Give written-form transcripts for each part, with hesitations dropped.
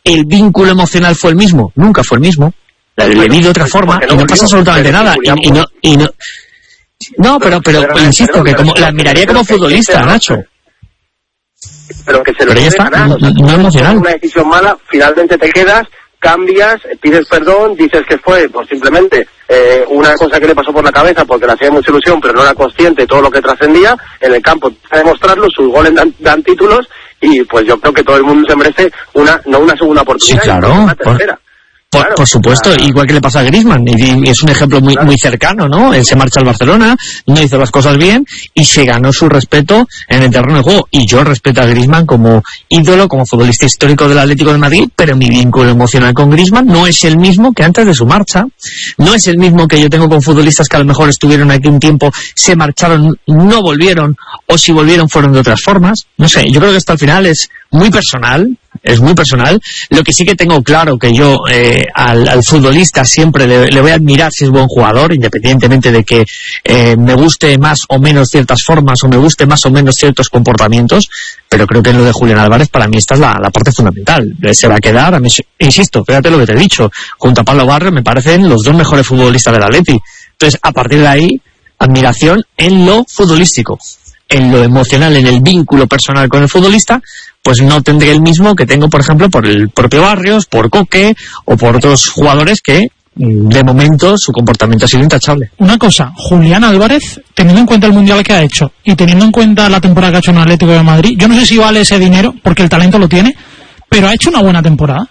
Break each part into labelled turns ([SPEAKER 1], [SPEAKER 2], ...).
[SPEAKER 1] ¿el vínculo emocional fue el mismo? Nunca fue el mismo. Le vi de otra forma y no pasa absolutamente nada. Pero insisto, que como la admiraría como futbolista, Nacho.
[SPEAKER 2] Pero que se lo
[SPEAKER 1] ya está,
[SPEAKER 2] ganar.
[SPEAKER 1] No emocional.
[SPEAKER 2] Una decisión mala, finalmente te quedas, cambias, pides perdón, dices que fue pues simplemente una cosa que le pasó por la cabeza porque le hacía mucha ilusión, pero no era consciente de todo lo que trascendía. En el campo a demostrarlo, sus goles dan títulos, y pues yo creo que todo el mundo se merece no una segunda oportunidad,
[SPEAKER 1] sí, claro,
[SPEAKER 2] una tercera.
[SPEAKER 1] Por supuesto, igual que le pasa a Griezmann, y es un ejemplo muy cercano, ¿no? Él se marcha al Barcelona, no hizo las cosas bien y se ganó su respeto en el terreno de juego. Y yo respeto a Griezmann como ídolo, como futbolista histórico del Atlético de Madrid, pero mi vínculo emocional con Griezmann no es el mismo que antes de su marcha, no es el mismo que yo tengo con futbolistas que a lo mejor estuvieron aquí un tiempo, se marcharon, no volvieron, o si volvieron fueron de otras formas. No sé, yo creo que esto al final es muy personal. Lo que sí que tengo claro que yo al futbolista siempre le voy a admirar si es buen jugador, independientemente de que me guste más o menos ciertas formas o me guste más o menos ciertos comportamientos, pero creo que en lo de Julián Álvarez para mí esta es la parte fundamental. Se va a quedar, insisto, fíjate lo que te he dicho, junto a Pablo Barrio me parecen los dos mejores futbolistas del Atleti. Entonces, a partir de ahí, admiración en lo futbolístico. En lo emocional, en el vínculo personal con el futbolista, pues no tendré el mismo que tengo, por ejemplo, por el propio Barrios, por Coque o por otros jugadores que, de momento, su comportamiento ha sido intachable.
[SPEAKER 3] Una cosa, Julián Álvarez, teniendo en cuenta el Mundial que ha hecho y teniendo en cuenta la temporada que ha hecho en el Atlético de Madrid, yo no sé si vale ese dinero, porque el talento lo tiene, pero ha hecho una buena temporada.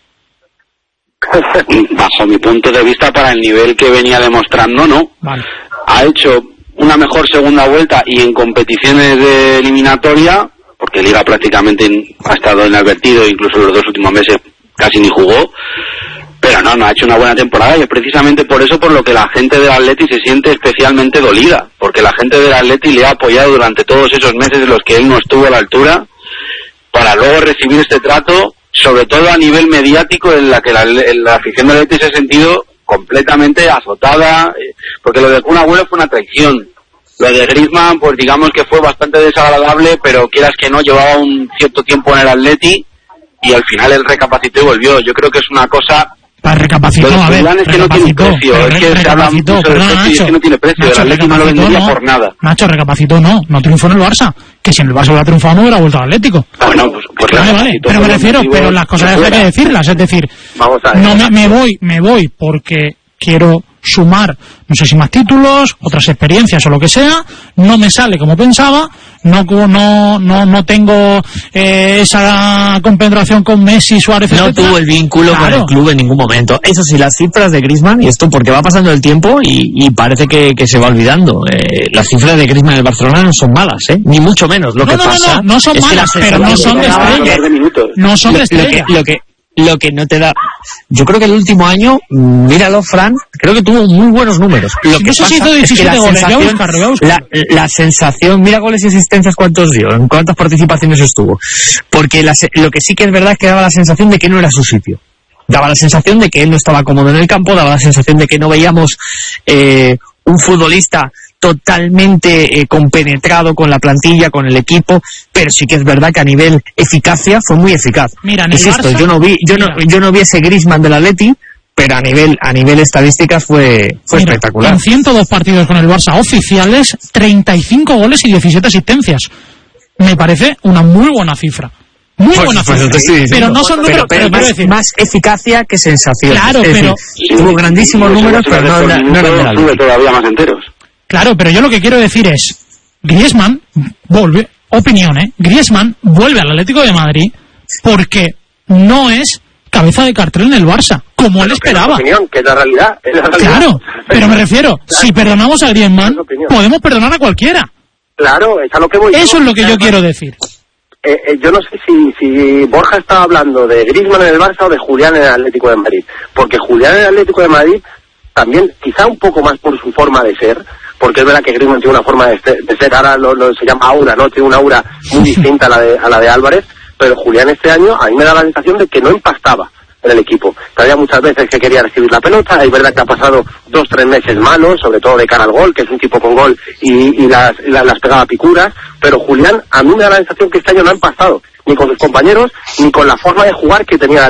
[SPEAKER 4] Bajo mi punto de vista, para el nivel que venía demostrando, no.
[SPEAKER 3] Vale.
[SPEAKER 4] Ha hecho una mejor segunda vuelta y en competiciones de eliminatoria, porque Liga prácticamente ha estado inadvertido, incluso los 2 últimos meses casi ni jugó, pero no ha hecho una buena temporada, y es precisamente por eso por lo que la gente del Atleti se siente especialmente dolida, porque la gente del Atleti le ha apoyado durante todos esos meses en los que él no estuvo a la altura, para luego recibir este trato, sobre todo a nivel mediático, en la que la afición del Atleti se ha sentido completamente azotada, porque lo de Kun Agüero fue una traición. Lo de Griezmann, pues digamos que fue bastante desagradable, pero quieras que no, llevaba un cierto tiempo en el Atleti y al final él recapacitó y volvió. Yo creo que es una cosa...
[SPEAKER 3] Recapacitó,
[SPEAKER 4] a ver,
[SPEAKER 3] es
[SPEAKER 4] que no tiene precio, es que se habla mucho de precio y es que no tiene precio, el Atleti no lo vendería por nada.
[SPEAKER 3] Nacho, recapacitó, no triunfó en el Barça, que si en el Barça hubiera triunfado no hubiera vuelto al Atlético.
[SPEAKER 4] Bueno, pues
[SPEAKER 3] vale, pero me refiero, pero las cosas hay que decirlas, es decir,
[SPEAKER 2] vamos a ver,
[SPEAKER 3] no me voy porque quiero sumar, no sé si más títulos, otras experiencias o lo que sea, no me sale como pensaba, no tengo esa compenetración con Messi, Suárez,
[SPEAKER 1] no
[SPEAKER 3] etcétera.
[SPEAKER 1] Tuvo el vínculo con el club en ningún momento. Eso sí, las cifras de Griezmann, y esto porque va pasando el tiempo y parece que se va olvidando, las cifras de Griezmann en el Barcelona no son malas, ni mucho menos. Lo que pasa
[SPEAKER 3] no son
[SPEAKER 1] es
[SPEAKER 3] malas,
[SPEAKER 1] que
[SPEAKER 3] pero no son de estrella. No son de estrella.
[SPEAKER 1] Lo que no te da... Yo creo que el último año, míralo, Fran, creo que tuvo muy buenos números. Lo que pasa es que la sensación, mira goles y asistencias cuántos dio, en cuántas participaciones estuvo. Porque lo que sí que es verdad es que daba la sensación de que no era su sitio. Daba la sensación de que él no estaba cómodo en el campo, daba la sensación de que no veíamos un futbolista totalmente compenetrado con la plantilla, con el equipo, pero sí que es verdad que a nivel eficacia fue muy eficaz.
[SPEAKER 3] Mira,
[SPEAKER 1] insisto, yo no vi ese Griezmann del Atleti, pero a nivel estadísticas fue espectacular.
[SPEAKER 3] En 102 partidos con el Barça oficiales, 35 goles y 17 asistencias. Me parece una muy buena cifra. Muy buena cifra. Pero no son números,
[SPEAKER 1] pero más eficacia que sensación.
[SPEAKER 3] Claro, pero
[SPEAKER 1] tuvo grandísimos números, pero no eran de la liga.
[SPEAKER 4] Todavía más enteros.
[SPEAKER 3] Claro, pero yo lo que quiero decir es, Griezmann vuelve, Griezmann vuelve al Atlético de Madrid porque no es cabeza de cartel en el Barça, como él esperaba.
[SPEAKER 2] Que es la realidad.
[SPEAKER 3] Claro, pero me refiero, si perdonamos a Griezmann, podemos perdonar a cualquiera.
[SPEAKER 2] Claro, es a lo que voy.
[SPEAKER 3] Eso es lo que yo quiero decir.
[SPEAKER 2] Yo no sé si Borja estaba hablando de Griezmann en el Barça o de Julián en el Atlético de Madrid, porque Julián en el Atlético de Madrid también, quizá un poco más por su forma de ser, porque es verdad que Griezmann tiene una forma de ser, ahora se llama aura, ¿no? Tiene una aura muy distinta a la de Álvarez, pero Julián este año a mí me da la sensación de que no empastaba en el equipo. Había muchas veces que quería recibir la pelota, es verdad que ha pasado 2-3 meses malos, sobre todo de cara al gol, que es un tipo con gol y las pegaba picuras, pero Julián a mí me da la sensación que este año no ha empastado, ni con sus compañeros, ni con la forma de jugar que tenía